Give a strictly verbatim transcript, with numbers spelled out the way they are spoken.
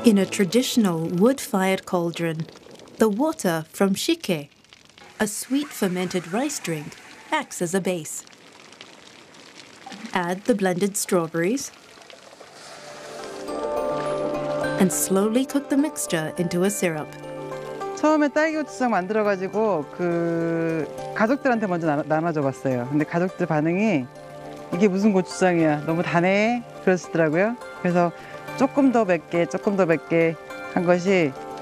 In a traditional wood-fired cauldron, the water from shike, a sweet fermented rice drink, acts as a base. Add the blended strawberries and slowly cook the mixture into a syrup. 처음에 딸기 고추장 만들어가지고 그 가족들한테 먼저 나눠, 나눠줘봤어요. 근데 가족들 반응이 이게 무슨 고추장이야, 너무 다네 그러시더라고요. 그래서 조금 더 맵게 조금 더 맵게 한 것이